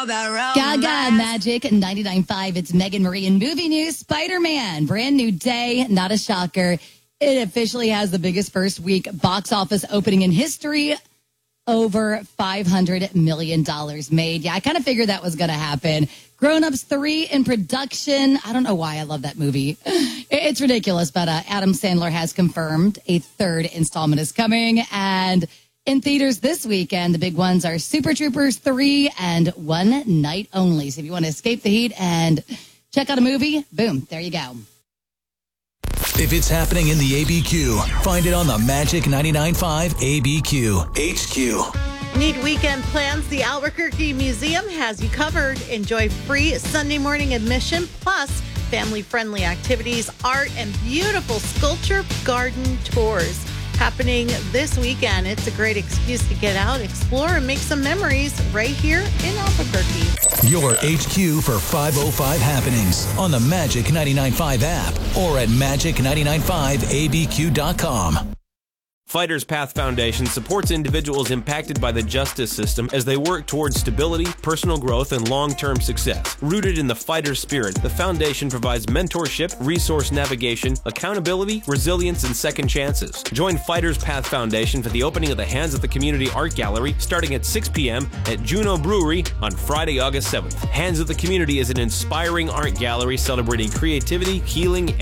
Gaga Magic 99.5. It's Megan Marie in movie news. Spider-Man, brand new day, not a shocker. It officially has the biggest first week box office opening in history. Over $500 million made. Yeah, I kind of figured that was going to happen. Grown Ups 3 in production. I don't know why I love that movie. It's ridiculous, but Adam Sandler has confirmed a third installment is coming. And in theaters this weekend, the big ones are Super Troopers 3 and One Night Only. So if you want to escape the heat and check out a movie, boom, there you go. If it's happening in the ABQ, find it on the Magic 99.5 ABQ HQ. Need weekend plans? The Albuquerque Museum has you covered. Enjoy free Sunday morning admission, plus family-friendly activities, art, and beautiful sculpture garden tours. Happening this weekend. It's a great excuse to get out, explore, and make some memories right here in Albuquerque. Your HQ for 505 happenings on the Magic 99.5 app or at magic995abq.com. Fighters Path Foundation supports individuals impacted by the justice system as they work towards stability, personal growth, and long-term success. Rooted in the fighter spirit, the foundation provides mentorship, resource navigation, accountability, resilience, and second chances. Join Fighters Path Foundation for the opening of the Hands of the Community Art Gallery starting at 6 p.m. at Juno Brewery on Friday, August 7th. Hands of the Community is an inspiring art gallery celebrating creativity, healing,